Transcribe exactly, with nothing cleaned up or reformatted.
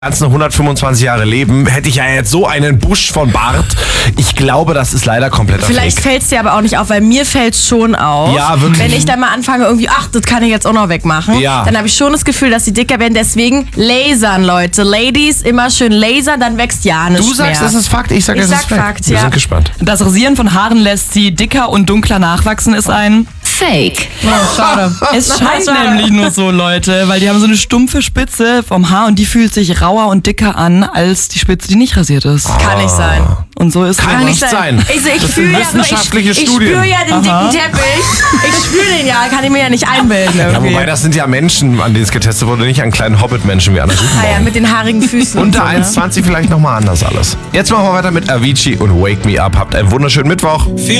ganzen hundertfünfundzwanzig Jahre leben, hätte ich ja jetzt so einen Busch von Bart. Ich glaube, das ist leider kompletter Vielleicht Fake. fällt es dir aber auch nicht auf, weil mir fällt es schon auf. Ja, wirklich. Wenn ich dann mal anfange irgendwie, ach, das kann ich jetzt auch noch wegmachen, Ja. dann habe ich schon das Gefühl, dass sie dicker werden. Deswegen lasern, Leute. Ladies, immer schön lasern, dann wächst ja nicht Du sagst, mehr. es ist Fakt, ich sag, Ich es sag ist Fake. Fakt, Wir ja. sind gespannt. Das Rasieren von Haaren lässt sie dicker und dunkler nachwachsen, ist ein... Fake. Oh, schade. Es scheint Schade. nämlich nur so, Leute, weil die haben so eine stumpfe Spitze vom Haar und die fühlt sich rauer und dicker an als die Spitze, die nicht rasiert ist. Kann nicht sein. Und so ist Kann es. nicht sein. Ich, ich Das fühle sind ja so, ich, wissenschaftliche ich Studien. spüre ja den dicken Teppich. Ich spüre den ja, kann ich mir ja nicht einbilden Ja, irgendwie. wobei, das sind ja Menschen, an denen es getestet wurde, nicht an kleinen Hobbit-Menschen wie an der guten Ah ja, Morgen. mit den haarigen Füßen. und Unter so, ne? eins Komma zwanzig vielleicht nochmal anders alles. Jetzt machen wir weiter mit Avicii und Wake Me Up. Habt einen wunderschönen Mittwoch. Feel